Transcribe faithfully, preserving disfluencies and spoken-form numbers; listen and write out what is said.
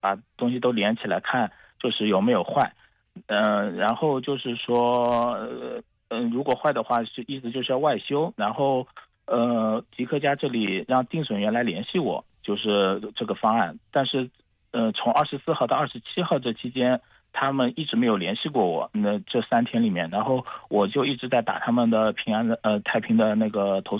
把东西都连起来看，就是有没有坏。呃，然后就是说，呃，呃如果坏的话，是意思就是要外修。然后，呃，极客家这里让定损员来联系我，就是这个方案。但是，呃，从二十四号到二十七号这期间，他们一直没有联系过我。那这三天里面，然后我就一直在打他们的平安的呃太平的那个投诉